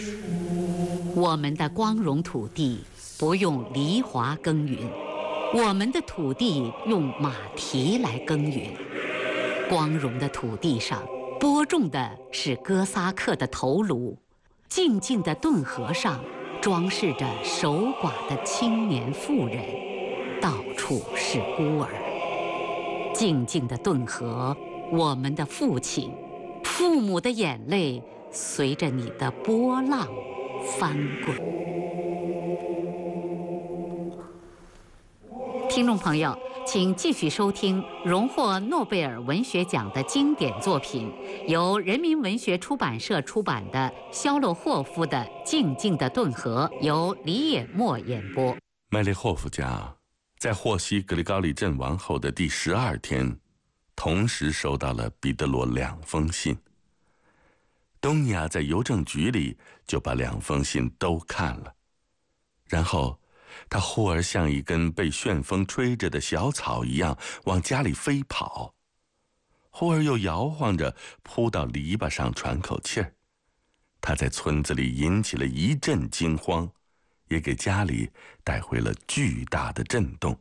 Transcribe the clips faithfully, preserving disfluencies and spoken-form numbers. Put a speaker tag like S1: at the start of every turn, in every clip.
S1: 我们的光荣土地不用犁铧耕耘，我们的土地用马蹄来耕耘。光荣的土地上播种的是哥萨克的头颅，静静的顿河上装饰着守寡的青年妇人，到处是孤儿。静静的顿河，我们的父亲，父母的眼泪随着你的波浪翻滚。听众朋友，请继续收听荣获诺贝尔文学奖的经典作品，由人民文学出版社出版的肖洛霍夫的《静静的顿河》，由李野墨演播。
S2: 麦列霍夫家在获悉格里高利阵亡后的第十二天，同时收到了彼得罗两封信。东尼娅在邮政局里就把两封信都看了，然后他忽而像一根被旋风吹着的小草一样往家里飞跑，忽而又摇晃着扑到篱笆上喘口气儿。他在村子里引起了一阵惊慌，也给家里带回了巨大的震动。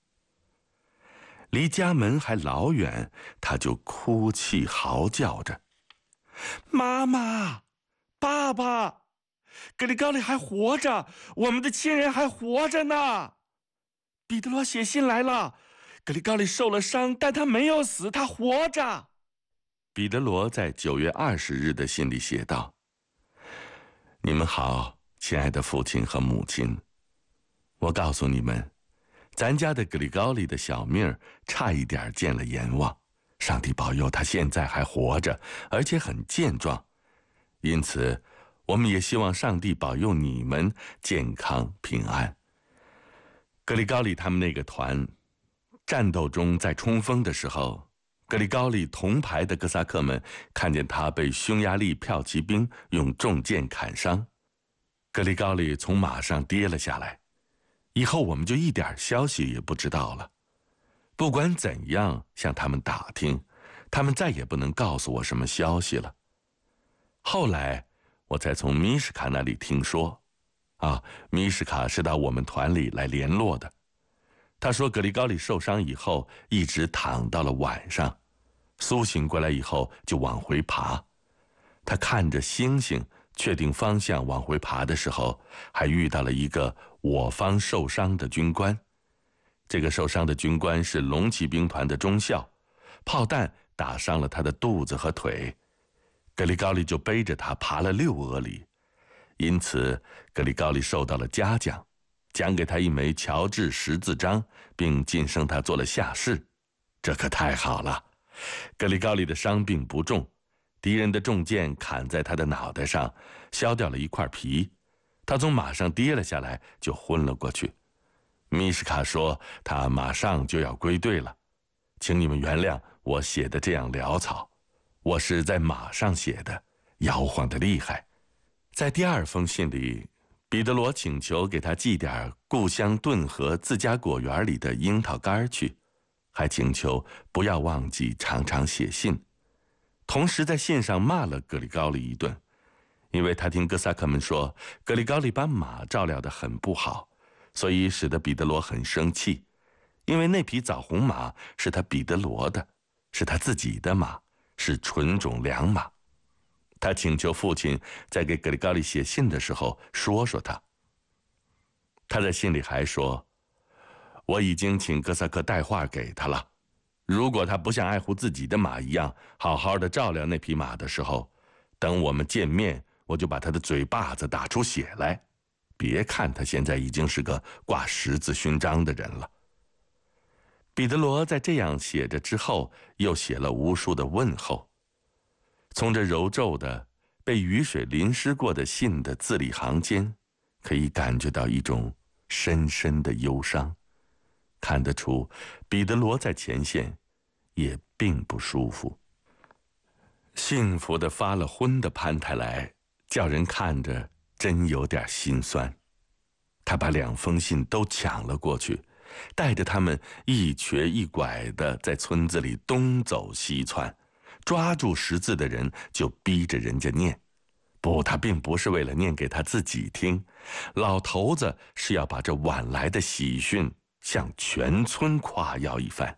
S2: 离家门还老远，他就哭泣嚎叫着：“妈妈，爸爸，格里高利还活着，我们的亲人还活着呢！彼得罗写信来了，格里高利受了伤，但他没有死，他活着。”彼得罗在九月二十日的信里写道：“你们好，亲爱的父亲和母亲，我告诉你们，咱家的格里高利的小命儿差一点见了阎王，上帝保佑他现在还活着，而且很健壮。因此，我们也希望上帝保佑你们健康平安。”格里高利他们那个团战斗中在冲锋的时候，格里高利同排的哥萨克们看见他被匈牙利骠骑兵用重剑砍伤，格里高利从马上跌了下来。以后我们就一点消息也不知道了。不管怎样向他们打听，他们再也不能告诉我什么消息了。后来我才从米什卡那里听说，啊，米什卡是到我们团里来联络的。他说格里高利受伤以后一直躺到了晚上，苏醒过来以后就往回爬。他看着星星确定方向往回爬的时候，还遇到了一个我方受伤的军官。这个受伤的军官是龙骑兵团的中校，炮弹打伤了他的肚子和腿。格里高利就背着他爬了六俄里，因此格里高利受到了嘉奖，奖给他一枚乔治十字章，并晋升他做了下士。这可太好了！格里高利的伤病不重，敌人的重剑砍在他的脑袋上，削掉了一块皮，他从马上跌了下来，就昏了过去。米什卡说他马上就要归队了，请你们原谅我写的这样潦草，我是在马上写的，摇晃得厉害。在第二封信里，彼得罗请求给他寄点故乡顿河自家果园里的樱桃干去，还请求不要忘记常常写信。同时在信上骂了格里高利一顿，因为他听哥萨克们说格里高利把马照料得很不好，所以使得彼得罗很生气。因为那匹枣红马是他彼得罗的，是他自己的马，是纯种良马。他请求父亲在给格里高利写信的时候说说他。他在信里还说，我已经请哥萨克带话给他了，如果他不像爱护自己的马一样好好的照料那匹马的时候，等我们见面，我就把他的嘴巴子打出血来。别看他现在已经是个挂十字勋章的人了。彼得罗在这样写着之后，又写了无数的问候。从这揉皱的被雨水淋湿过的信的字里行间，可以感觉到一种深深的忧伤，看得出彼得罗在前线也并不舒服。幸福的发了昏的潘太来，叫人看着真有点心酸。他把两封信都抢了过去，带着他们一瘸一拐的在村子里东走西窜，抓住识字的人就逼着人家念。 不，他并不是为了念给他自己听，老头子是要把这晚来的喜讯向全村夸耀一番。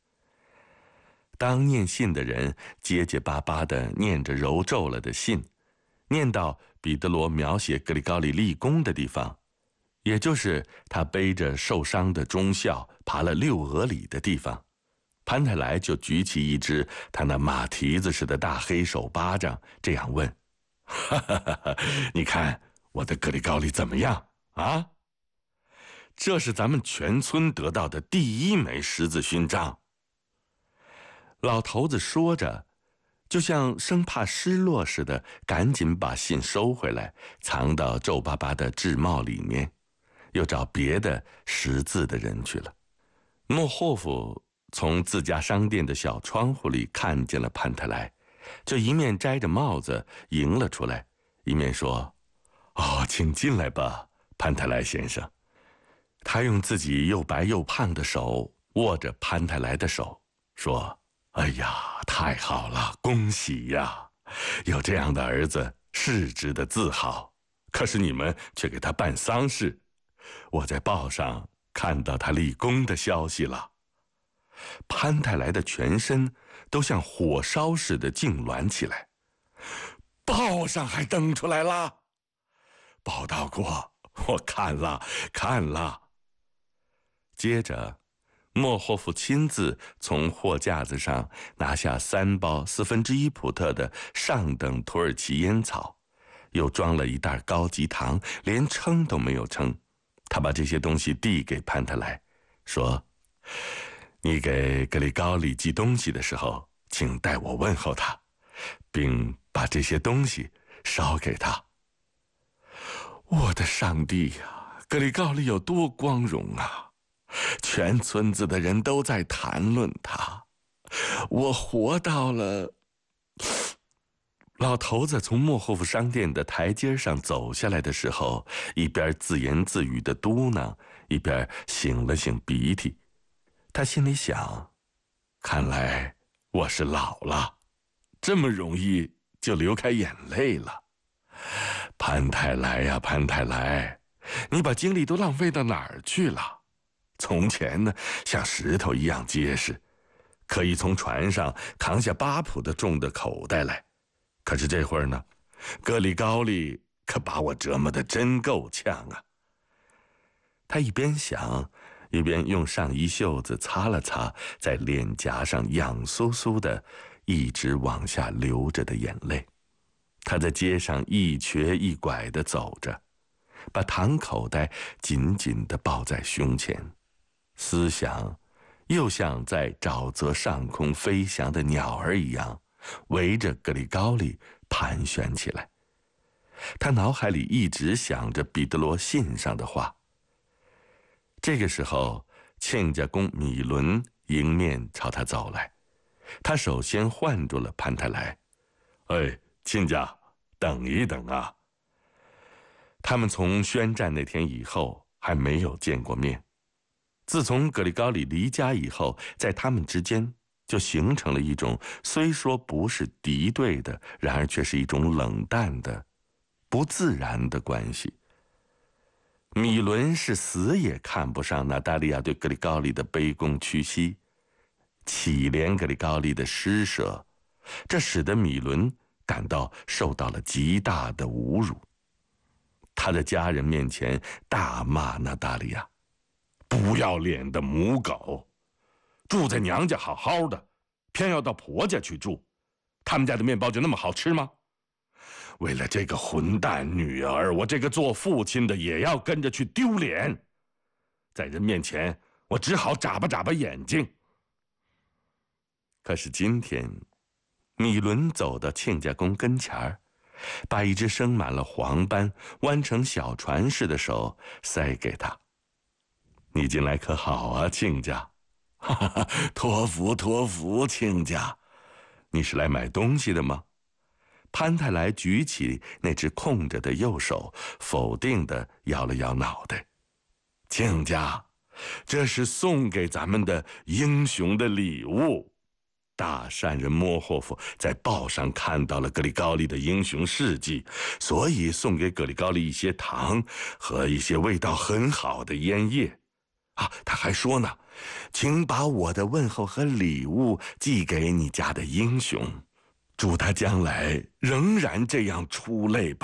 S2: 当念信的人结结巴巴地念着揉皱了的信，念到彼得罗描写格里高利立功的地方，也就是他背着受伤的忠孝爬了六俄里的地方，潘太来就举起一只他那马蹄子似的大黑手巴掌，这样问：哈哈哈哈，你看我的格里高利怎么样啊？这是咱们全村得到的第一枚十字勋章。老头子说着，就像生怕失落似的，赶紧把信收回来，藏到皱巴巴的制帽里面，又找别的识字的人去了。莫霍夫从自家商店的小窗户里看见了潘特莱，就一面摘着帽子迎了出来，一面说：哦，请进来吧，潘特莱先生。他用自己又白又胖的手握着潘特莱的手，说：哎呀，太好了，恭喜呀！有这样的儿子是值得自豪。可是你们却给他办丧事，我在报上看到他立功的消息了。潘太来的全身都像火烧似的痉挛起来。报上还登出来了？报道过，我看了看了。接着莫霍夫亲自从货架子上拿下三包四分之一普特的上等土耳其烟草，又装了一袋高级糖，连称都没有称。他把这些东西递给潘特莱，说：你给格里高利寄东西的时候，请代我问候他，并把这些东西捎给他。我的上帝呀，格里高利有多光荣啊！全村子的人都在谈论他，我活到了。老头子从莫霍夫商店的台阶上走下来的时候，一边自言自语的嘟囔，一边擤了擤鼻涕。他心里想，看来我是老了，这么容易就流开眼泪了。潘太来呀，潘太来，你把精力都浪费到哪儿去了？从前呢，像石头一样结实，可以从船上扛下八普的重的口袋来。可是这会儿呢，格里高利可把我折磨得真够呛啊。他一边想，一边用上衣袖子擦了擦在脸颊上痒酥酥的一直往下流着的眼泪。他在街上一瘸一拐地走着，把糖口袋紧紧地抱在胸前，思想又像在沼泽上空飞翔的鸟儿一样，围着格里高利盘旋起来。他脑海里一直想着彼得罗信上的话。这个时候，亲家公米伦迎面朝他走来，他首先唤住了潘太来：哎，亲家，等一等啊。他们从宣战那天以后还没有见过面。自从格里高利离家以后，在他们之间就形成了一种虽说不是敌对的，然而却是一种冷淡的、不自然的关系。米伦是死也看不上娜达利亚对格里高利的卑躬屈膝，乞怜格里高利的施舍，这使得米伦感到受到了极大的侮辱。他在家人面前大骂娜达利亚：不要脸的母狗，住在娘家好好的，偏要到婆家去住，他们家的面包就那么好吃吗？为了这个混蛋女儿，我这个做父亲的也要跟着去丢脸，在人面前我只好眨巴眨巴眼睛。可是今天米伦走到亲家公跟前儿，把一只生满了黄斑弯成小船似的手塞给他：你近来可好啊，亲家？哈哈，托福托福，亲家。你是来买东西的吗？潘太来举起那只空着的右手，否定地摇了摇脑袋：亲家，这是送给咱们的英雄的礼物。 大善人莫霍夫在报上看到了格里高利的英雄事迹，所以送给格里高利一些糖和一些味道很好的烟叶。啊，他还说呢，请把我的问候和礼物寄给你家的英雄，祝他将来仍然这样出类拔